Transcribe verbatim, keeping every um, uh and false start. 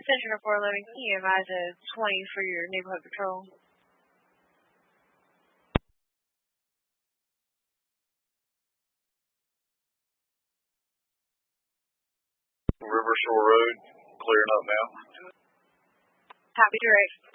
Center four eleven, can you advise a twenty for your neighborhood patrol? River Shore Road, clearing up now. Copy direct.